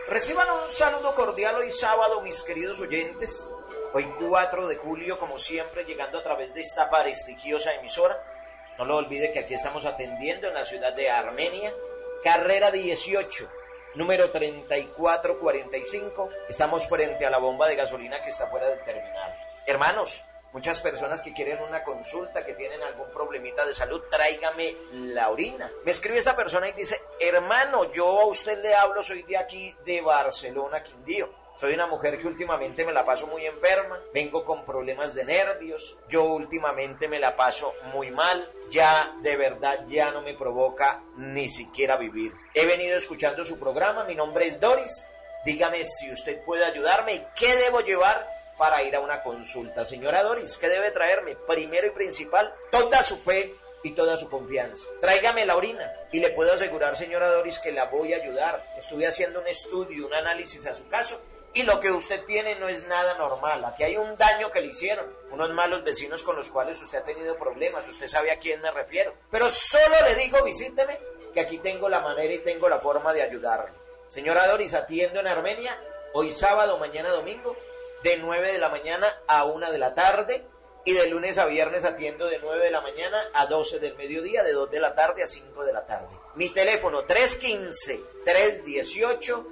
Reciban un saludo cordial hoy sábado, mis queridos oyentes. Hoy 4 de julio, como siempre, llegando a través de esta prestigiosa emisora. No lo olvide que aquí estamos atendiendo en la ciudad de Armenia, carrera 18, número 3445. Estamos frente a la bomba de gasolina que está fuera del terminal. Hermanos, muchas personas que quieren una consulta, que tienen algún problemita de salud, tráigame la orina. Me escribe esta persona y dice: hermano, yo a usted le hablo, soy de aquí, de Barcelona, Quindío. Soy una mujer que últimamente me la paso muy enferma, vengo con problemas de nervios, yo últimamente me la paso muy mal, ya de verdad ya no me provoca ni siquiera vivir. He venido escuchando su programa, mi nombre es Doris, dígame si usted puede ayudarme y qué debo llevar para ir a una consulta. Señora Doris, ¿qué debe traerme? Primero y principal, toda su fe y toda su confianza. Tráigame la orina y le puedo asegurar, señora Doris, que la voy a ayudar. Estuve haciendo un estudio, un análisis a su caso y lo que usted tiene no es nada normal. Aquí hay un daño que le hicieron, unos malos vecinos con los cuales usted ha tenido problemas. Usted sabe a quién me refiero. Pero solo le digo, visíteme, que aquí tengo la manera y tengo la forma de ayudarle. Señora Doris, atiendo en Armenia, hoy sábado, mañana domingo, de 9 de la mañana a 1 de la tarde, y de lunes a viernes atiendo de 9 de la mañana a 12 del mediodía, de 2 de la tarde a 5 de la tarde. Mi teléfono 315-318-3850.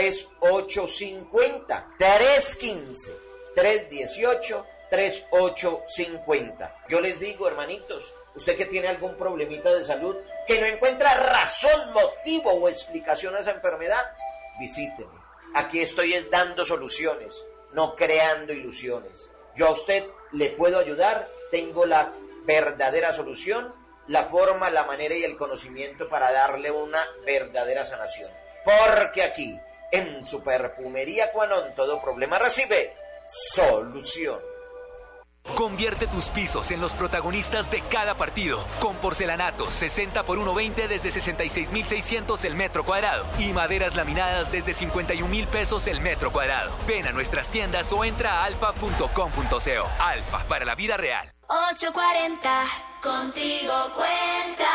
315-318-3850. Yo les digo, hermanitos, usted que tiene algún problemita de salud, que no encuentra razón, motivo o explicación a esa enfermedad, visíteme. Aquí estoy es dando soluciones, no creando ilusiones. Yo a usted le puedo ayudar, tengo la verdadera solución, la forma, la manera y el conocimiento para darle una verdadera sanación. Porque aquí, en su perfumería Quanon, todo problema recibe solución. Convierte tus pisos en los protagonistas de cada partido. Con porcelanatos 60 por 1.20 desde 66.600 el metro cuadrado. Y maderas laminadas desde 51.000 pesos el metro cuadrado. Ven a nuestras tiendas o entra a alfa.com.co. Alfa, para la vida real. 840, contigo cuenta.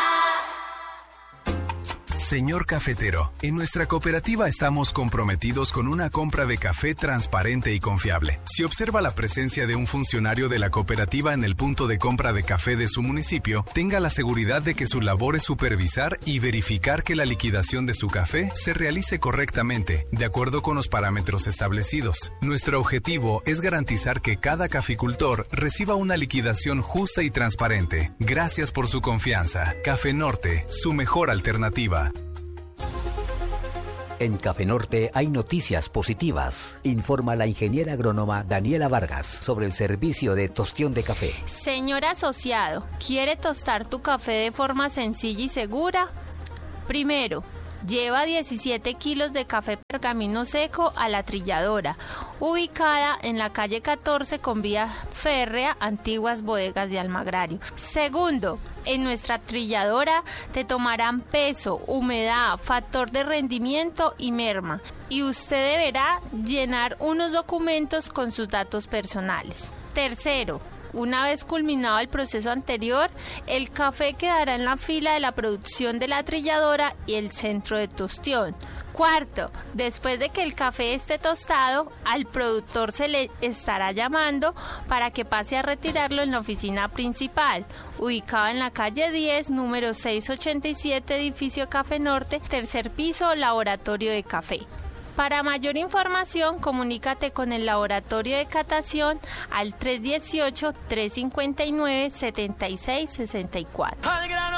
Señor cafetero, en nuestra cooperativa estamos comprometidos con una compra de café transparente y confiable. Si observa la presencia de un funcionario de la cooperativa en el punto de compra de café de su municipio, tenga la seguridad de que su labor es supervisar y verificar que la liquidación de su café se realice correctamente, de acuerdo con los parámetros establecidos. Nuestro objetivo es garantizar que cada caficultor reciba una liquidación justa y transparente. Gracias por su confianza. Café Norte, su mejor alternativa. En Café Norte hay noticias positivas. Informa la ingeniera agrónoma Daniela Vargas sobre el servicio de tostión de café. Señor asociado, ¿quiere tostar tu café de forma sencilla y segura? Primero, lleva 17 kilos de café pergamino seco a la trilladora, ubicada en la calle 14 con vía férrea, antiguas bodegas de Almagrario. Segundo, en nuestra trilladora te tomarán peso, humedad, factor de rendimiento y merma, y usted deberá llenar unos documentos con sus datos personales. Tercero, una vez culminado el proceso anterior, el café quedará en la fila de la producción de la trilladora y el centro de tostión. Cuarto, después de que el café esté tostado, al productor se le estará llamando para que pase a retirarlo en la oficina principal, ubicada en la calle 10, número 687, edificio Café Norte, tercer piso, laboratorio de café. Para mayor información, comunícate con el laboratorio de catación al 318-359-7664.